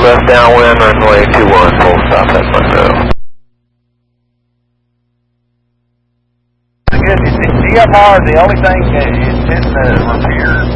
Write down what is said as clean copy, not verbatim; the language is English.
Southwest downwind, runway 21, full stop at Monroe. Good. Is DFR the only thing it's hitting the repairs